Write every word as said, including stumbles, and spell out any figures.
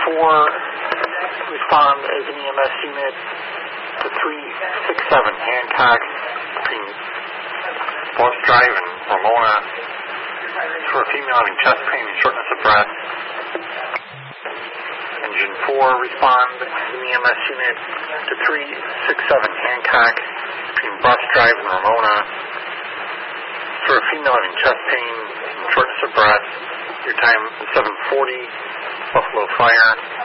four, respond as an E M S unit to three six seven Hancock between Bus Drive and Ramona for a female having chest pain and shortness of breath. Engine four, respond as an E M S unit to three six seven Hancock between Bus Drive and Ramona for a female having chest pain and shortness of breath. Your time is seven forty, Buffalo Fire.